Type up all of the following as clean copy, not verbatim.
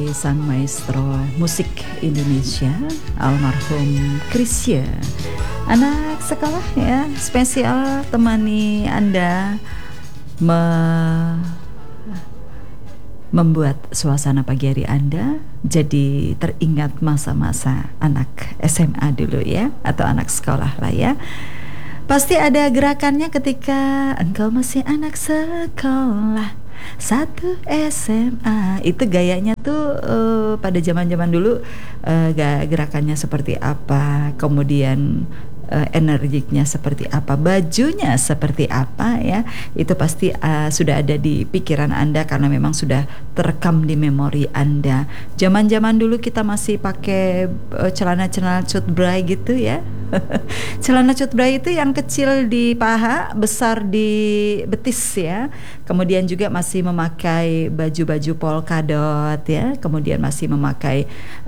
sang maestro musik Indonesia, almarhum Chrisye. Anak sekolah ya, spesial temani Anda membuat suasana pagi hari Anda jadi teringat masa-masa anak SMA dulu ya, atau anak sekolah lah ya. Pasti ada gerakannya ketika engkau masih anak sekolah, satu SMA. Itu gayanya tuh pada zaman-zaman dulu, gerakannya seperti apa, kemudian energiknya seperti apa, bajunya seperti apa ya. Itu pasti sudah ada di pikiran Anda karena memang sudah terekam di memori Anda. Zaman-zaman dulu kita masih pakai celana-celana cutbray gitu ya. Celana cutbray itu yang kecil di paha, besar di betis ya. Kemudian juga masih memakai baju-baju polkadot ya. Kemudian masih memakai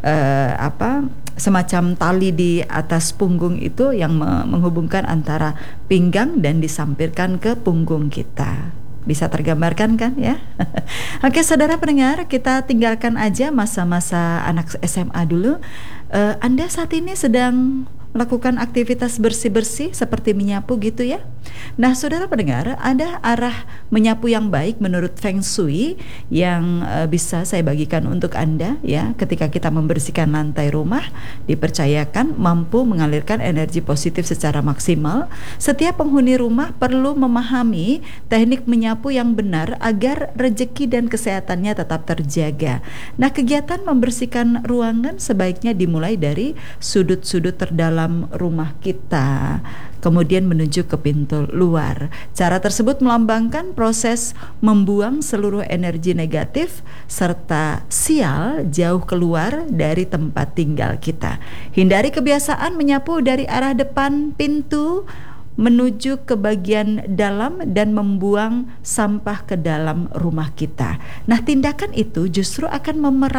semacam tali di atas punggung itu yang menghubungkan antara pinggang dan disampirkan ke punggung kita. Bisa tergambarkan kan ya? Oke saudara pendengar, kita tinggalkan aja masa-masa anak SMA dulu. Anda saat ini sedang melakukan aktivitas bersih-bersih seperti menyapu gitu ya. Nah saudara pendengar, ada arah menyapu yang baik menurut Feng Shui yang bisa saya bagikan untuk Anda ya. Ketika kita membersihkan lantai rumah, dipercayakan mampu mengalirkan energi positif secara maksimal. Setiap penghuni rumah perlu memahami teknik menyapu yang benar agar rezeki dan kesehatannya tetap terjaga. Nah kegiatan membersihkan ruangan sebaiknya dimulai dari sudut-sudut terdalam rumah kita, kemudian menuju ke pintu luar. Cara tersebut melambangkan proses membuang seluruh energi negatif serta sial jauh keluar dari tempat tinggal kita. Hindari kebiasaan menyapu dari arah depan pintu menuju ke bagian dalam dan membuang sampah ke dalam rumah kita. Nah, tindakan itu justru akan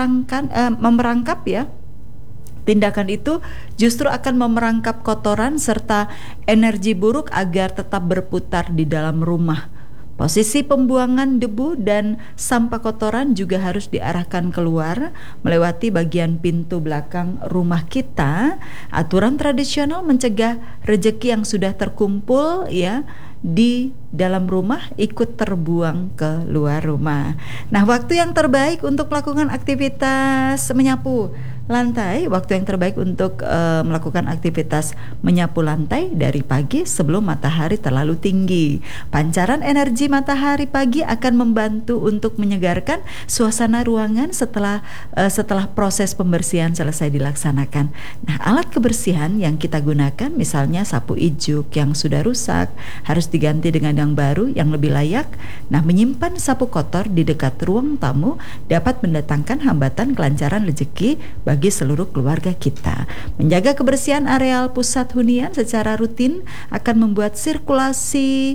memerangkap ya. Tindakan itu justru akan memerangkap kotoran serta energi buruk agar tetap berputar di dalam rumah. Posisi pembuangan debu dan sampah kotoran juga harus diarahkan keluar melewati bagian pintu belakang rumah kita. Aturan tradisional mencegah rezeki yang sudah terkumpul ya di dalam rumah ikut terbuang ke luar rumah. Nah, waktu yang terbaik untuk melakukan aktivitas menyapu lantai, waktu yang terbaik untuk melakukan aktivitas menyapu lantai dari pagi sebelum matahari terlalu tinggi. Pancaran energi matahari pagi akan membantu untuk menyegarkan suasana ruangan setelah proses pembersihan selesai dilaksanakan. Nah, alat kebersihan yang kita gunakan misalnya sapu ijuk yang sudah rusak harus diganti dengan yang baru yang lebih layak. Nah, menyimpan sapu kotor di dekat ruang tamu dapat mendatangkan hambatan kelancaran rezeki bagi seluruh keluarga kita. Menjaga kebersihan areal pusat hunian secara rutin akan membuat sirkulasi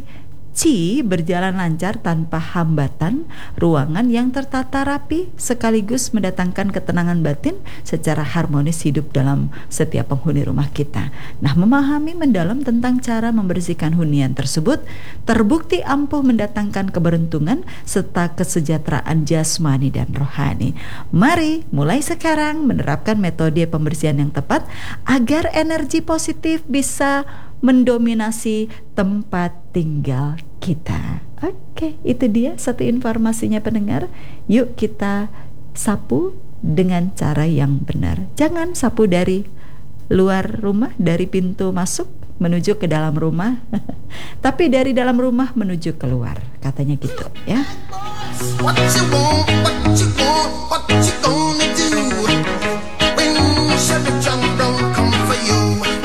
qi berjalan lancar tanpa hambatan, ruangan yang tertata rapi sekaligus mendatangkan ketenangan batin secara harmonis hidup dalam setiap penghuni rumah kita. Nah, memahami mendalam tentang cara membersihkan hunian tersebut terbukti ampuh mendatangkan keberuntungan serta kesejahteraan jasmani dan rohani. Mari mulai sekarang menerapkan metode pembersihan yang tepat agar energi positif bisa mendominasi tempat tinggal kita. Oke, itu dia satu informasinya pendengar. Yuk kita sapu dengan cara yang benar. Jangan sapu dari luar rumah, dari pintu masuk menuju ke dalam rumah, tapi dari dalam rumah menuju keluar. Katanya gitu ya. What you want, what you want, what you gonna do when Chevy John don't come for you.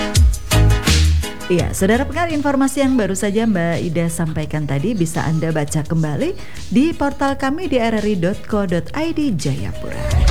Iya, saudara pendengar, informasi yang baru saja Mbak Ida sampaikan tadi bisa Anda baca kembali di portal kami di rri.co.id Jayapura.